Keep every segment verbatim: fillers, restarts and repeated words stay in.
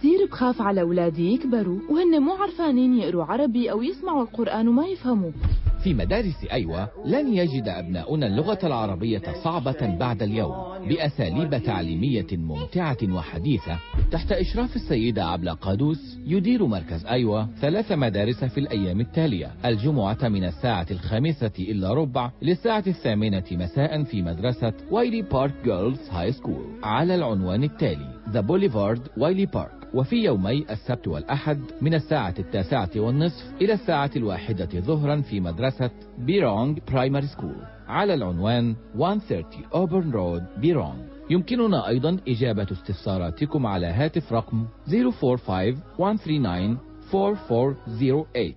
كتير بخاف على أولادي يكبروا وهن مو عرفانين يقروا عربي أو يسمعوا القرآن وما يفهموا. في مدارس أيوة لن يجد أبناؤنا اللغة العربية صعبة بعد اليوم بأساليب تعليمية ممتعة وحديثة تحت إشراف السيدة عبلة قادوس. يدير مركز أيوة ثلاث مدارس في الأيام التالية: الجمعة من الساعة الخامسة إلا ربع للساعة الثامنة مساء في مدرسة وايلي بارك جيرلز هاي سكول على العنوان التالي: ذا بوليفارد وايلي بارك. وفي يومي السبت والأحد من الساعة التاسعة والنصف إلى الساعة الواحدة ظهرا في مدرسة بيرونغ برايمري سكول على العنوان مئة وثلاثين أوبرن رود بيرونغ. يمكننا أيضا إجابة استفساراتكم على هاتف رقم صفر أربعة خمسة واحد ثلاثة تسعة أربعة أربعة صفر ثمانية.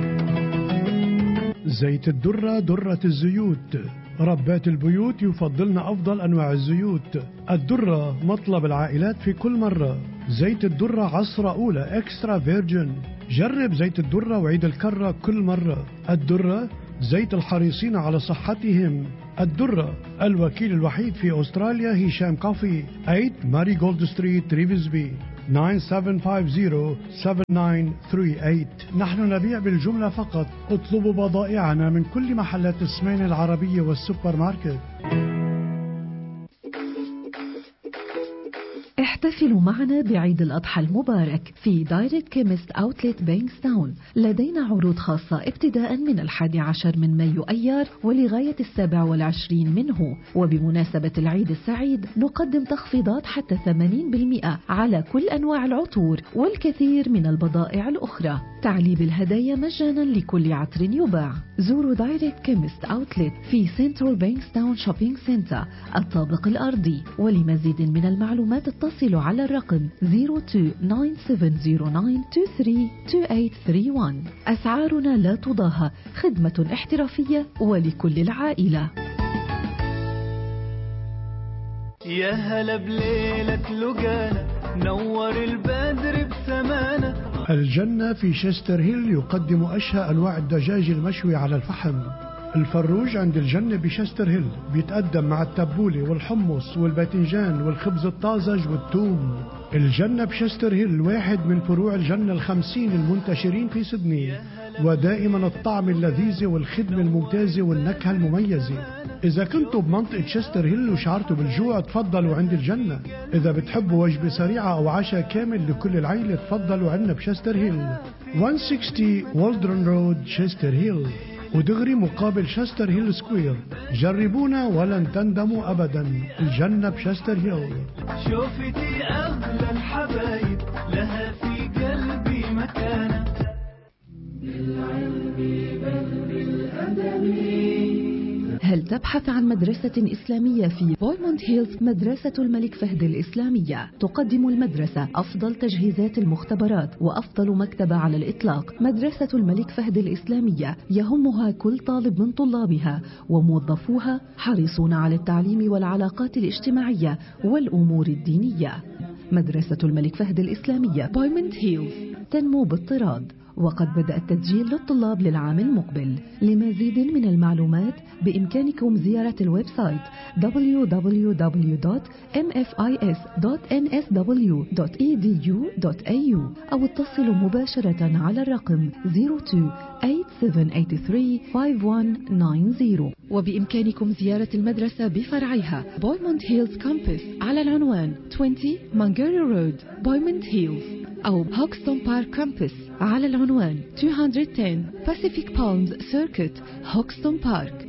زيت الدرة درة الزيوت. ربات البيوت يفضلن أفضل أنواع الزيوت. الدرة مطلب العائلات في كل مرة. زيت الدرة عصرة أولى إكسترا فيرجن. جرب زيت الدرة وعيد الكرة كل مرة. الدرة زيت الحريصين على صحتهم. الدرة الوكيل الوحيد في أستراليا هشام كافي، ثمانية ماري جولد ستريت ريفزبي، تسعة سبعة خمسة صفر سبعة تسعة ثلاثة ثمانية. نحن نبيع بالجملة فقط. اطلبوا بضائعنا من كل محلات السمين العربية والسوبر ماركت. احتفلوا معنا بعيد الأضحى المبارك في دايركت كيمست أوتلت بانكستاون. لدينا عروض خاصة ابتداء من الحادي عشر من مايو أيار ولغاية السابع والعشرين منه. وبمناسبة العيد السعيد نقدم تخفيضات حتى ثمانين بالمئة على كل أنواع العطور والكثير من البضائع الأخرى. تعليب الهدايا مجانا لكل عطر يباع. زوروا دايركت كيمست أوتلت في سنترال بانكستاون شوبينج سنتر الطابق الأرضي. ولمزيد من المعلومات اتصلوا على الرقم صفر اثنين تسعة سبعة صفر تسعة اثنين ثلاثة اثنين ثمانية ثمانية واحد. أسعارنا لا تضاهى، خدمة احترافية ولكل العائلة. يا هلا بليلة لقانا نور البدر بسمانة. الجنة في شستر هيل يقدم أشهى أنواع الدجاج المشوي على الفحم. الفروج عند الجنة بشستر هيل بيتقدم مع التبولة والحمص والباذنجان والخبز الطازج والثوم. الجنة بشستر هيل واحد من فروع الجنة الخمسين المنتشرين في سيدني، ودائما الطعم اللذيذ والخدمة الممتازة والنكهة المميزة. إذا كنتوا بمنطقة شستر هيل وشعرتوا بالجوع تفضلوا عند الجنة. إذا بتحبوا وجبة سريعة أو عشاء كامل لكل العيلة تفضلوا عنا بشستر هيل، مئة وستين والدرن رود شستر هيل، ودغري مقابل شستر هيل سكوير. جربونا ولن تندموا أبدا. الجنة بشستر هيل. شوفتي أغلى الحبايب لها في قلبي مكانة. بالعلم بل بالأدب. هل تبحث عن مدرسة إسلامية في بويموند هيلز؟ مدرسة الملك فهد الإسلامية تقدم المدرسة أفضل تجهيزات المختبرات وأفضل مكتبة على الإطلاق. مدرسة الملك فهد الإسلامية يهمها كل طالب من طلابها، وموظفوها حريصون على التعليم والعلاقات الاجتماعية والأمور الدينية. مدرسة الملك فهد الإسلامية بويموند هيلز تنمو باضطراد، وقد بدأ التسجيل للطلاب للعام المقبل. لمزيد من المعلومات بإمكانكم زيارة الويب سايت دبليو دبليو دبليو دوت إم إف إي إس دوت إن إس دبليو دوت إي دي يو دوت إيه يو أو اتصلوا مباشرة على الرقم صفر اثنين ثمانية سبعة ثمانية ثلاثة خمسة واحد تسعة صفر. وبإمكانكم زيارة المدرسة بفرعيها بويموند هيلز كامبس على العنوان عشرين مانجاري رود بويموند هيلز، أو هوكستون بارك كامبس على العنوان مئتين وعشرة Pacific Palms Circuit هوكستون بارك.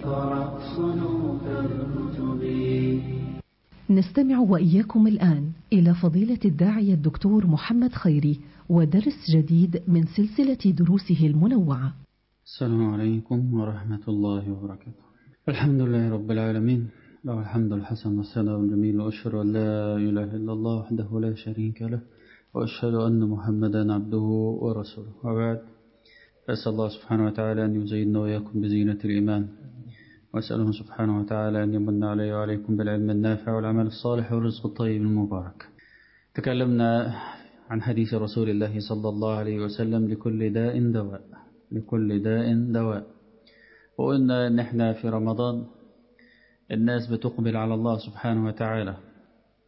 نستمع وإياكم الآن إلى فضيلة الداعية الدكتور محمد خيري ودرس جديد من سلسلة دروسه المنوعة. السلام عليكم ورحمة الله وبركاته. الحمد لله رب العالمين، له الحمد الحسن والثناء الجميل، وأشهد أن لا إله إلا الله وحده لا شريك له، وأشهد أن محمدا عبده ورسوله. وبعد، أسأل الله سبحانه وتعالى أن يزيننا وإياكم بزينة الإيمان، وأسأله سبحانه وتعالى أن يمن علي وعليكم بالعلم النافع والعمل الصالح والرزق الطيب المبارك. تكلمنا عن حديث رسول الله صلى الله عليه وسلم: لكل داء دواء، لكل داء دواء. وقلنا أن احنا في رمضان الناس بتقبل على الله سبحانه وتعالى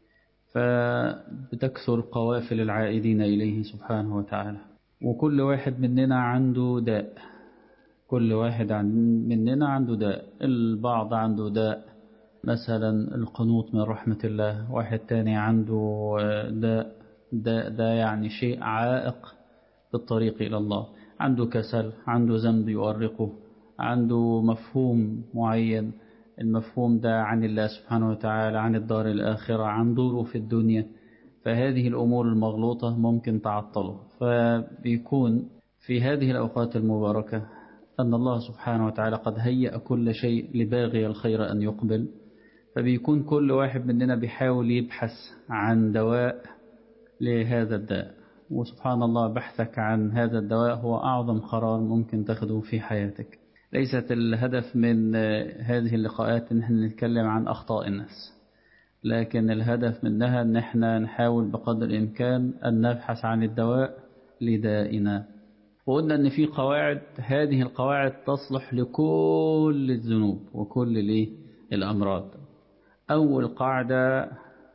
فبتكثر قوافل العائدين إليه سبحانه وتعالى. وكل واحد مننا عنده داء، كل واحد مننا عنده داء. البعض عنده داء مثلا القنوط من رحمة الله، واحد تاني عنده داء داء ده يعني شيء عائق بالطريق إلى الله، عنده كسل، عنده ذنب يؤرقه، عنده مفهوم معين، المفهوم ده عن الله سبحانه وتعالى، عن الدار الآخرة، عن دوره في الدنيا. فهذه الأمور المغلوطة ممكن تعطله. فبيكون في هذه الأوقات المباركة أن الله سبحانه وتعالى قد هيأ كل شيء لباغي الخير أن يقبل، فبيكون كل واحد مننا بيحاول يبحث عن دواء لهذا الداء. وسبحان الله بحثك عن هذا الدواء هو أعظم قرار ممكن تاخده في حياتك. ليست الهدف من هذه اللقاءات ان احنا نتكلم عن أخطاء الناس، لكن الهدف منها ان احنا نحاول بقدر الإمكان أن نبحث عن الدواء لدائنا. وقلنا ان في قواعد، هذه القواعد تصلح لكل الذنوب وكل الأمراض. أول قاعدة: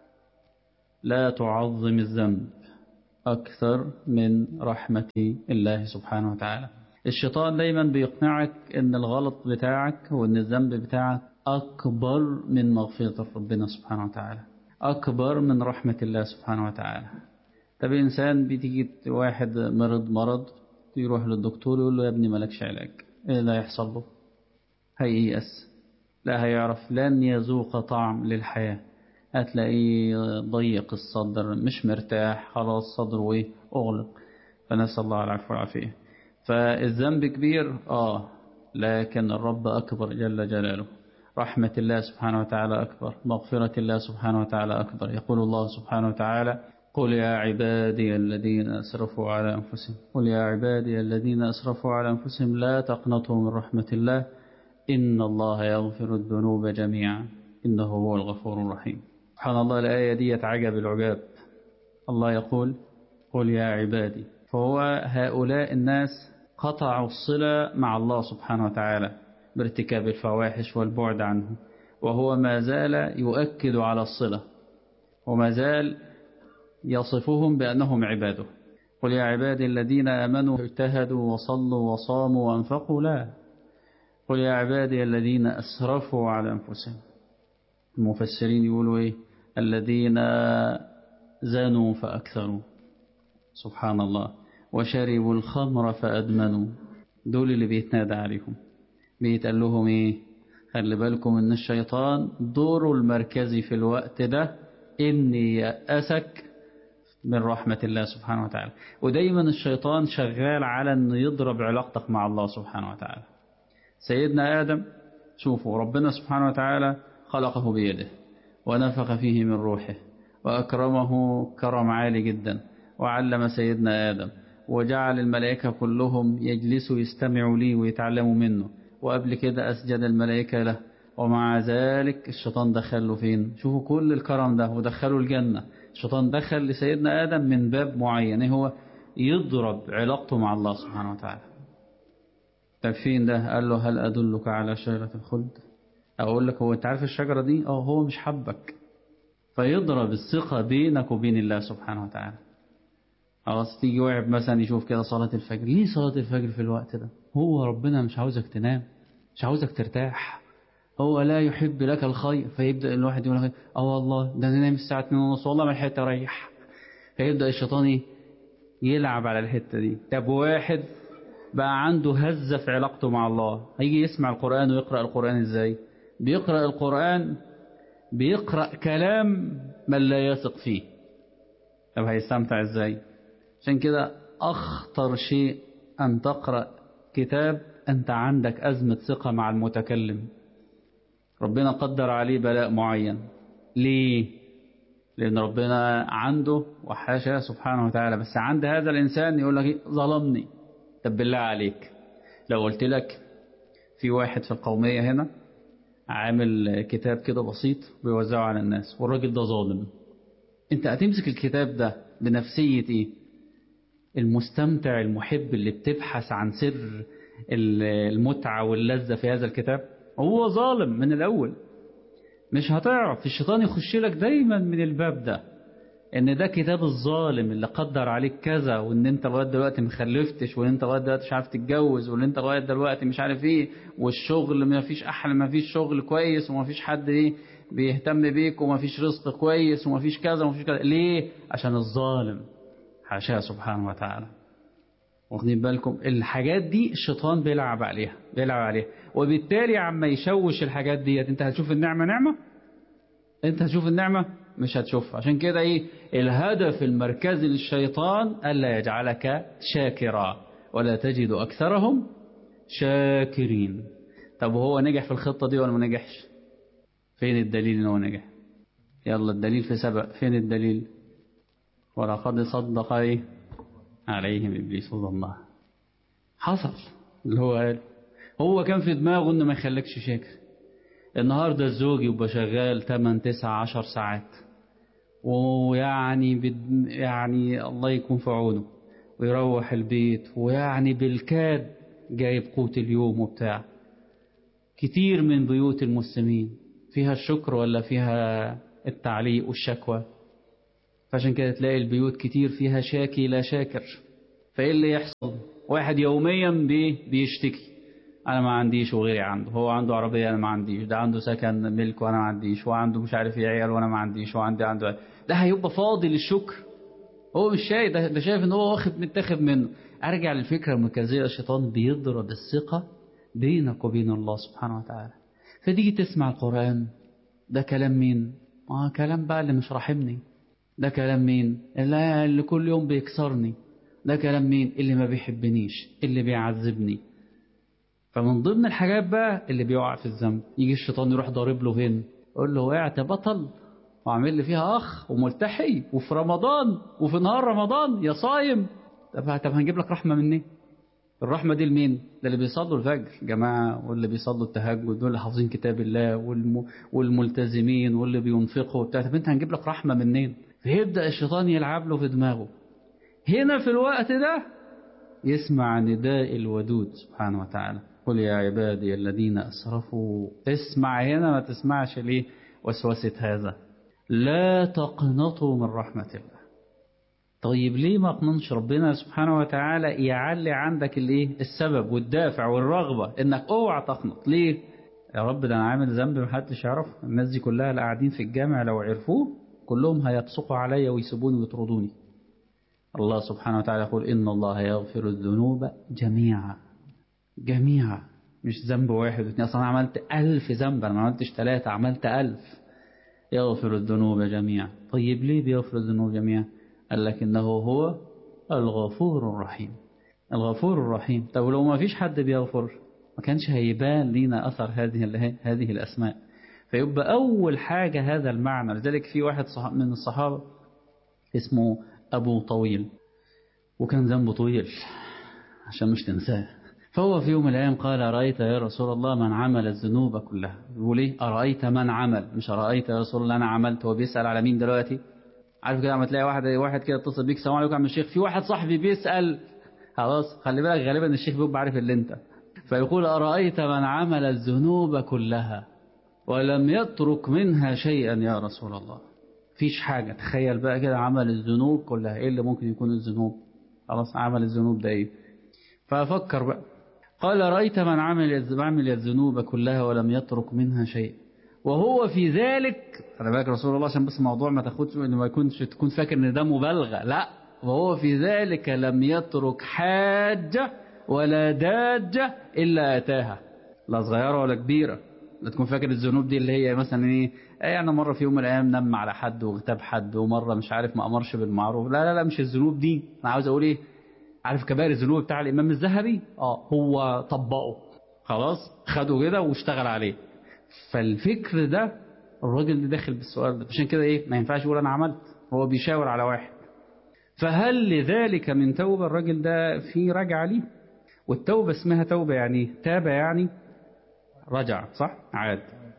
لا تعظم الذنب أكثر من رحمة الله سبحانه وتعالى. الشيطان دايما بيقنعك ان الغلط بتاعك وان الذنب بتاعك أكبر من مغفرة ربنا سبحانه وتعالى، أكبر من رحمة الله سبحانه وتعالى. طب إنسان بتيجي واحد مرض مرض يروح للدكتور يقول له يا ابني مالكش علاج، إيه اللي هيحصل له؟ هييأس، لا هيعرف، لن يذوق طعم للحياة، هتلاقيه ضيق الصدر، مش مرتاح، خلاص صدره ايه أغلق. فنسأل الله العفو والعافية. فالذنب كبير آه لكن الرب أكبر جل جلاله، رحمة الله سبحانه وتعالى أكبر، مغفرة الله سبحانه وتعالى أكبر. يقول الله سبحانه وتعالى: قل يا عبادي الذين أسرفوا على أنفسهم قل يا عبادي الذين أسرفوا على أنفسهم لا تقنطوا من رحمة الله إن الله يغفر الذنوب جميعا إنه هو الغفور الرحيم. سبحان الله، الآية دي عجب العجاب. الله يقول: قل يا عبادي. فهو هؤلاء الناس قطعوا الصلة مع الله سبحانه وتعالى بارتكاب الفواحش والبعد عنه، وهو ما زال يؤكد على الصلة وما زال يصفهم بأنهم عباده. قل يا عبادي الذين آمنوا اجتهدوا وصلوا وصاموا وأنفقوا، لا، قل يا عبادي الذين أسرفوا على أنفسهم. المفسرين يقولوا إيه؟ الذين زانوا فأكثروا، سبحان الله، وشربوا الخمر فأدمنوا. دول اللي بيتنادى عليهم، بيتقال لهم إيه؟ خلي بالكم إن الشيطان دوره المركزي في الوقت ده إن يأسك من رحمة الله سبحانه وتعالى. ودايما الشيطان شغال على أن يضرب علاقتك مع الله سبحانه وتعالى. سيدنا آدم، شوفوا ربنا سبحانه وتعالى خلقه بيده ونفخ فيه من روحه وأكرمه كرم عالي جدا، وعلم سيدنا آدم وجعل الملائكة كلهم يجلسوا يستمعوا ليه ويتعلموا منه، وقبل كده أسجد الملائكة له، ومع ذلك الشيطان دخله فين؟ شوفوا كل الكرم ده ودخله الجنة. الشيطان دخل لسيدنا آدم من باب معين، هو يضرب علاقته مع الله سبحانه وتعالى. طب فين ده؟ قال له: هل أدلك على شجرة الخلد؟ أقول لك، هو أنت عارف الشجرة دي؟ أه هو مش حبك، فيضرب الثقة بينك وبين الله سبحانه وتعالى. خلاص تيجي واحد مثلا يشوف كده صلاة الفجر، ليه صلاة الفجر في الوقت ده؟ هو ربنا مش عاوزك تنام، مش عاوزك ترتاح، هو لا يحب لك الخير. فيبدأ الواحد يقول لك: اه والله ده انا نايم الساعة اتنين ونص، والله ما لحقت اريح. فيبدأ الشيطان يلعب على الحتة دي. طب واحد بقى عنده هزة في علاقته مع الله، هيجي يسمع القرآن ويقرأ القرآن ازاي؟ بيقرأ القرآن بيقرأ كلام من لا يثق فيه. طب هيستمتع ازاي؟ عشان كده أخطر شيء أن تقرأ كتاب أنت عندك أزمة ثقة مع المتكلم، ربنا قدر عليه بلاء معين. ليه؟ لأن ربنا عنده وحاشا سبحانه وتعالى، بس عند هذا الإنسان يقول لك ظلمني. طب بالله عليك لو قلت لك في واحد في القومية هنا عامل كتاب كده بسيط بيوزعه على الناس والراجل ده ظالم، انت هتمسك الكتاب ده بنفسية ايه؟ المستمتع المحب اللي بتبحث عن سر المتعة واللذة في هذا الكتاب؟ هو ظالم من الأول، مش هتعرف. الشيطان يخش لك دايما من الباب ده، ان ده كتاب الظالم اللي قدر عليك كذا، وان انت لغايه دلوقتي ما خلفتش، وان انت لغايه دلوقتي مش عارف تتجوز، وان انت لغايه دلوقتي مش عارف ايه، والشغل ما فيش احلى، ما فيش شغل كويس، وما فيش حد ايه بيهتم بيك، وما فيش رزق كويس، وما فيش كذا وما فيش كذا. ليه؟ عشان الظالم حاشاه سبحانه وتعالى. واخدين بالكم؟ الحاجات دي الشيطان بيلعب عليها بيلعب عليها وبالتالي عما يشوش الحاجات ديت، انت هتشوف النعمه نعمه، انت هتشوف النعمه مش هتشوفها. عشان كده ايه الهدف المركزي للشيطان؟ الا يجعلك شاكرا ولا تجد اكثرهم شاكرين. طب وهو نجح في الخطه دي ولا ما نجحش؟ فين الدليل ان هو نجح؟ يلا الدليل في سبق، فين الدليل؟ ولقد صدق ايه عليهم ابليس ظنه. حصل اللي هو قال. هو كان في دماغه انه ما يخليكش شاكر. النهارده الزوج يبقى شغال ثمانية تسعة عشر ساعات، ويعني بد يعني الله يكون في عونه، ويروح البيت ويعني بالكاد جايب قوت اليوم وبتاع. كتير من بيوت المسلمين فيها الشكر ولا فيها التعليق والشكوى؟ فعشان كده تلاقي البيوت كتير فيها شاكي لا شاكر. فايه اللي يحصل؟ واحد يوميا بي بيشتكي، انا ما عنديش وغيري عنده، هو عنده عربيه انا ما عنديش، ده عنده سكن ملك وانا ما عنديش، هو عنده مش عارف ايه عيال وانا ما عنديش، هو عندي عنده. ده هيبقى فاضي للشكر؟ هو مش شايف ده, ده شايف ان هو واخد متاخد منه. ارجع للفكره المركزيه، الشيطان بيضرب الثقه بينك وبين الله سبحانه وتعالى. فتيجي تسمع القران، ده كلام مين؟ اه كلام بقى اللي مش راحمني. ده كلام مين؟ اللي, اللي كل يوم بيكسرني. ده كلام مين؟ اللي ما بيحبنيش، اللي بيعذبني. فمن ضمن الحاجات بقى اللي بيقع في الذنب، يجي الشيطان يروح ضارب له فين؟ يقول له وقعت بطل وعامل لي فيها اخ وملتحي وفي رمضان وفي نهار رمضان يا صايم. طب طب هنجيب لك رحمه منين؟ الرحمه دي لمين؟ ده اللي بيصلوا الفجر جماعه، واللي بيصلوا التهجد، واللي حافظين كتاب الله، والم... والملتزمين، واللي بينفقوا وبتاع. طب انت هنجيب لك رحمه منين؟ فيبدا الشيطان يلعب له في دماغه. هنا في الوقت ده يسمع نداء الودود سبحانه وتعالى، قل يا عبادي الذين أسرفوا. اسمع هنا، ما تسمعش ليه وسوسة هذا. لا تقنطوا من رحمة الله. طيب ليه ما قننش ربنا سبحانه وتعالى يعلي عندك الايه السبب والدافع والرغبة انك اوعى تقنط؟ ليه؟ يا رب ده انا عامل ذنب محدش يعرف، الناس دي كلها اللي قاعدين في الجامع لو عرفوه كلهم هيبصقوا عليا ويسيبوني ويطردوني. الله سبحانه وتعالى يقول إن الله يغفر الذنوب جميعا. جميعا، مش ذنب واحد واثنين. أصلا عملت ألف ذنب، أنا ما عملتش ثلاثة، عملت ألف. يغفر الذنوب جميعا. طيب ليه بيغفر الذنوب جميعا؟ قال لك إنه هو الغفور الرحيم. الغفور الرحيم. طب لو ما فيش حد بيغفر ما كانش هيبان لينا أثر هذه هذه الأسماء. فيبقى أول حاجة هذا المعنى. لذلك في واحد من الصحابة اسمه أبو طويل، وكان ذنبه طويل عشان مش تنساه. فهو في يوم من الأيام قال أرأيت يا رسول الله من عمل الذنوب كلها. يقول إيه؟ أرأيت من عمل، مش أرأيت يا رسول الله أنا عملت. هو بيسأل على مين دلوقتي؟ عارف كده لما تلاقي واحد واحد كده اتصل بيك السلام عليكم يا عم الشيخ، في واحد صاحبي بيسأل، خلاص خلي بالك غالبا الشيخ بيبقى عارف اللي أنت. فيقول أرأيت من عمل الذنوب كلها ولم يترك منها شيئا يا رسول الله. فيش حاجة. تخيل بقى كده عمل الذنوب كلها، ايه اللي ممكن يكون الذنوب؟ خلاص عمل الذنوب ده ايه؟ ففكر بقى. قال رأيت من عمل عمل الذنوب كلها ولم يترك منها شيء وهو في ذلك. خلي بالك رسول الله عشان بس الموضوع ما تاخدش انه ما يكونش تكون فاكر ان ده مبالغة، لا، وهو في ذلك لم يترك حاجة ولا داجة إلا أتاها، لا صغيرة ولا كبيرة. لا تكون فاكر الذنوب دي اللي هي مثلا ايه، يعني مرة في يوم من الأيام نم على حد واغتاب حد، ومرة مش عارف ما أمرش بالمعروف. لا لا لا مش الذنوب دي. أنا عاوز أقول إيه، عارف كبائر الذنوب بتاع الإمام الذهبي؟ آه هو طبقه خلاص، خده كده واشتغل عليه. فالفكر ده الراجل اللي داخل بالسؤال ده، عشان كده إيه ما ينفعش يقول أنا عملت، هو بيشاور على واحد. فهل لذلك من توبة؟ الراجل ده في رجع ليه، والتوبة اسمها توبة يعني تاب، يعني رجع، صح؟ عاد،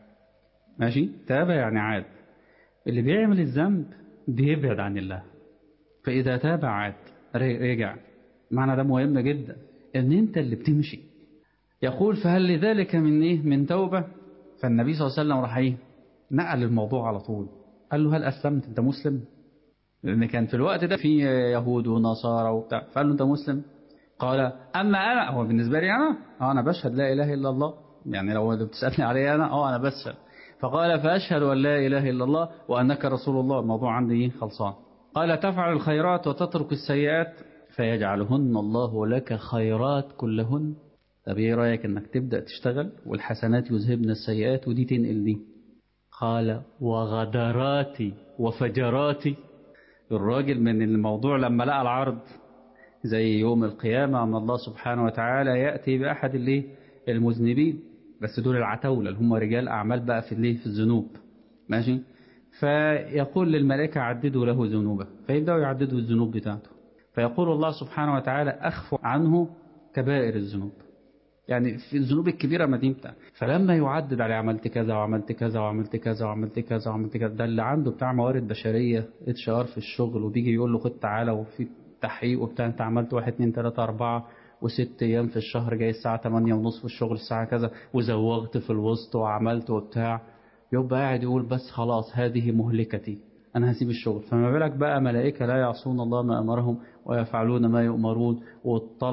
ماشي. تاب يعني عاد. اللي بيعمل الذنب بيبعد عن الله، فإذا تاب عاد رجع. معنى ده مهم جدا ان انت اللي بتمشي. يقول فهل لذلك من ايه من توبة؟ فالنبي صلى الله عليه وسلم راح ايه نقل الموضوع على طول. قال له هل أسلمت؟ انت مسلم؟ لأن كان في الوقت ده في يهود ونصارى وبتاع. فقال له أنت مسلم؟ قال أما أنا، هو بالنسبة لي أنا أه أنا بشهد لا إله إلا الله، يعني لو بتسألني علي أنا أه أنا بشهد. فقال فأشهد أن لا إله إلا الله وأنك رسول الله، الموضوع عندي خلصان. قال تفعل الخيرات وتترك السيئات فيجعلهن الله لك خيرات كلهن. طب ايه رأيك انك تبدأ تشتغل والحسنات يذهبن السيئات ودي تنقل دي؟ قال وغدراتي وفجراتي. الراجل من الموضوع لما لقى العرض زي يوم القيامة أن الله سبحانه وتعالى يأتي بأحد اللي المذنبين، بس دول العتاولة اللي هم رجال أعمال بقى في اللي في الذنوب، ماشي؟ فيقول للملائكة عددوا له ذنوبه، فيبدأوا يعددوا الذنوب بتاعته، فيقول الله سبحانه وتعالى أخفوا عنه كبائر الذنوب، يعني في الذنوب الكبيرة ما دي بتاع. فلما يعدد عليه عملت كذا وعملت كذا وعملت كذا وعملت كذا وعملت كذا، ده اللي عنده بتاع موارد بشرية اتش ار في الشغل، وبيجي يقول له خد تعالى وفي تحقيق وبتاع، انت عملت واحد اتنين تلاتة اربعة وست ايام في الشهر، جاي الساعة تمانية ونص في الشغل الساعة كذا، وزوغت في الوسط وعملت وبتاع، يبقى قاعد يقول بس خلاص هذه مهلكتي أنا هسيب الشغل. فما بالك بقى ملائكة لا يعصون الله ما أمرهم ويفعلون ما يؤمرون، والطلب